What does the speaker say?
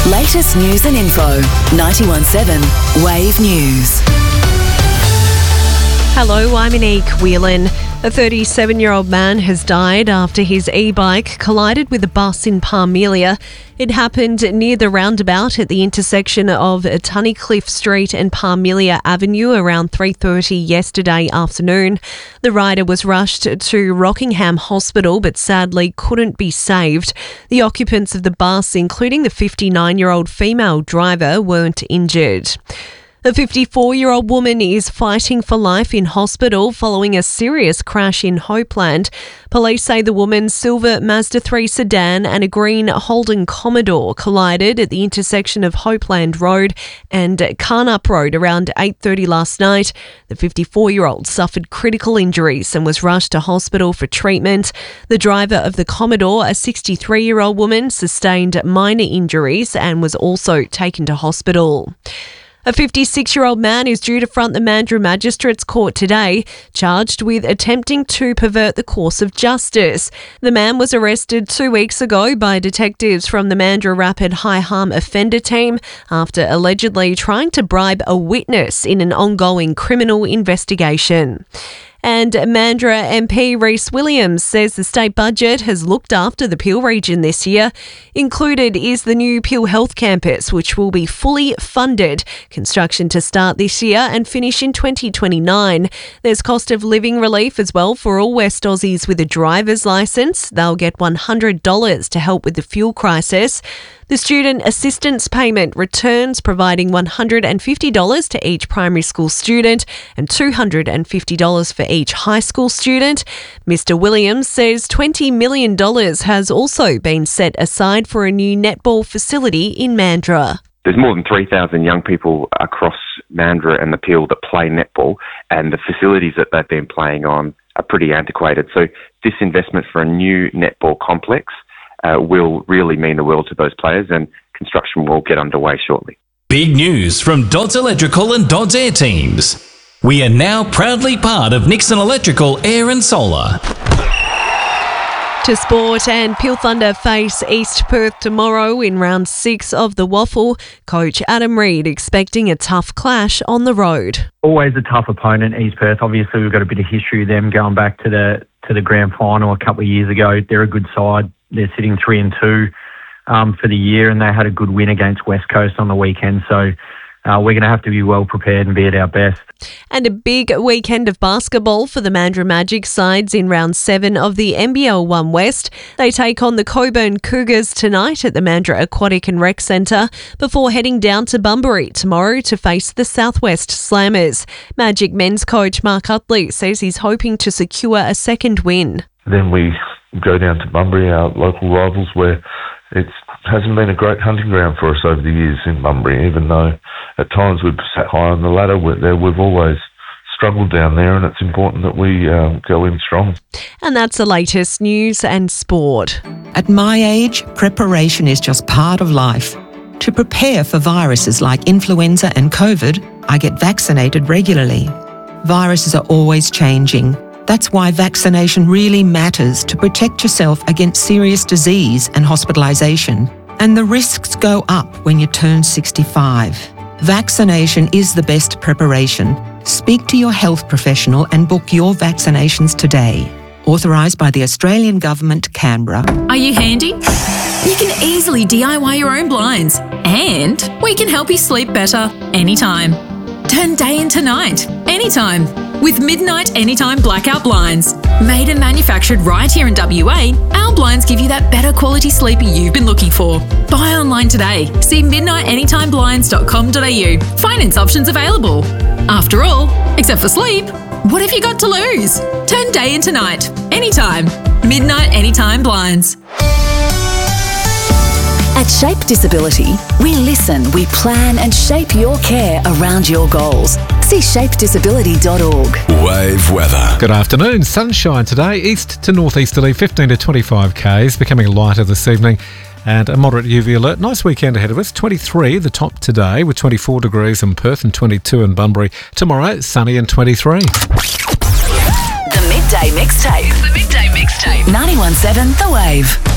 Latest news and info. 91.7 Wave News. Hello, I'm Anique Whelan. A 37-year-old man has died after his e-bike collided with a bus in Parmelia. It happened near the roundabout at the intersection of Tunnycliffe Street and Parmelia Avenue around 3:30 yesterday afternoon. The rider was rushed to Rockingham Hospital but sadly couldn't be saved. The occupants of the bus, including the 59-year-old female driver, weren't injured. A 54-year-old woman is fighting for life in hospital following a serious crash in Hopeland. Police say the woman's silver Mazda 3 sedan and a green Holden Commodore collided at the intersection of Hopeland Road and Carnup Road around 8:30 last night. The 54-year-old suffered critical injuries and was rushed to hospital for treatment. The driver of the Commodore, a 63-year-old woman, sustained minor injuries and was also taken to hospital. A 56-year-old man is due to front the Mandurah Magistrates Court today, charged with attempting to pervert the course of justice. The man was arrested 2 weeks ago by detectives from the Mandurah Rapid High Harm Offender Team after allegedly trying to bribe a witness in an ongoing criminal investigation. And Mandurah MP Rhys Williams says the state budget has looked after the Peel region this year. Included is the new Peel Health Campus, which will be fully funded. Construction to start this year and finish in 2029. There's cost of living relief as well for all West Aussies with a driver's licence. They'll get $100 to help with the fuel crisis. The student assistance payment returns, providing $150 to each primary school student and $250 for each high school student. Mr. Williams says $20 million has also been set aside for a new netball facility in Mandurah. There's more than 3,000 young people across Mandurah and the Peel that play netball, and the facilities that they've been playing on are pretty antiquated. So this investment for a new netball complex will really mean the world to those players, and construction will get underway shortly. Big news from Dodds Electrical and Dodds Air teams. We are now proudly part of Nixon Electrical Air and Solar. To sport, and Peel Thunder face East Perth tomorrow in round 6 of the Waffle. Coach Adam Reid expecting a tough clash on the road. Always a tough opponent, East Perth. Obviously, we've got a bit of history with them going back to the grand final a couple of years ago. They're a good side. They're sitting 3-2 for the year, and they had a good win against West Coast on the weekend. So we're going to have to be well prepared and be at our best. And a big weekend of basketball for the Mandurah Magic sides in round 7 of the NBL 1 West. They take on the Coburn Cougars tonight at the Mandurah Aquatic and Rec Centre before heading down to Bunbury tomorrow to face the Southwest Slammers. Magic men's coach Mark Utley says he's hoping to secure a second win. Then we go down to Bunbury, our local rivals, where it hasn't been a great hunting ground for us over the years in Bunbury, even though at times we've sat high on the ladder. We've always struggled down there, and it's important that we go in strong. And that's the latest news and sport. At my age, preparation is just part of life. To prepare for viruses like influenza and COVID, I get vaccinated regularly. Viruses are always changing. That's why vaccination really matters to protect yourself against serious disease and hospitalisation. And the risks go up when you turn 65. Vaccination is the best preparation. Speak to your health professional and book your vaccinations today. Authorised by the Australian Government, Canberra. Are you handy? You can easily DIY your own blinds, and we can help you sleep better anytime. Turn day into night, anytime, with Midnight Anytime Blackout Blinds. Made and manufactured right here in WA, our blinds give you that better quality sleep you've been looking for. Buy online today. See midnightanytimeblinds.com.au. Finance options available. After all, except for sleep, what have you got to lose? Turn day into night, anytime. Midnight Anytime Blinds. At Shape Disability, we listen, we plan and shape your care around your goals. See shapedisability.org. Wave weather. Good afternoon. Sunshine today, east to northeasterly, 15 to 25 k's, becoming lighter this evening, and a moderate UV alert. Nice weekend ahead of us. 23, the top today, with 24 degrees in Perth and 22 in Bunbury. Tomorrow, sunny and 23. The Midday Mixtape. 91.7 The Wave.